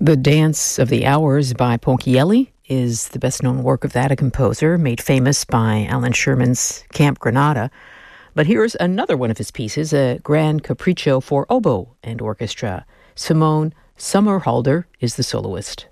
The Dance of the Hours by Ponchielli is the best-known work of that, a composer made famous by Alan Sherman's Camp Granada. But here's another one of his pieces, a grand capriccio for oboe and orchestra. Simone Sommerhalder is the soloist.